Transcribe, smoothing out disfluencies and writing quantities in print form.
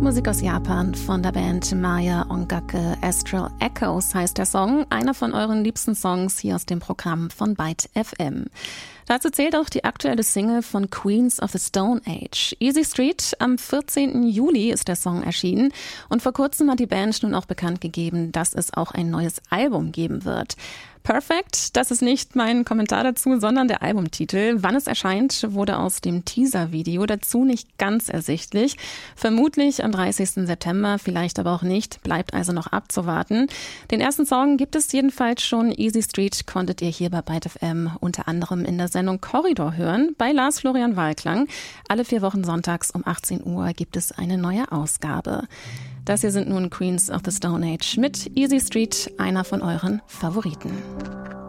Musik aus Japan von der Band Maya Ongake. Astral Echoes heißt der Song, einer von euren liebsten Songs hier aus dem Programm von Byte FM. Dazu zählt auch die aktuelle Single von Queens of the Stone Age. Easy Street, am 14. Juli ist der Song erschienen und vor kurzem hat die Band nun auch bekannt gegeben, dass es auch ein neues Album geben wird. Perfect, das ist nicht mein Kommentar dazu, sondern der Albumtitel. Wann es erscheint, wurde aus dem Teaser-Video dazu nicht ganz ersichtlich. Vermutlich am 30. September, vielleicht aber auch nicht, bleibt also noch abzuwarten. Den ersten Song gibt es jedenfalls schon. Easy Street konntet ihr hier bei Byte FM unter anderem in der Sendung Korridor hören, bei Lars Florian Walklang. Alle 4 Wochen sonntags um 18 Uhr gibt es eine neue Ausgabe. Das hier sind nun Queens of the Stone Age mit Easy Street, einer von euren Favoriten.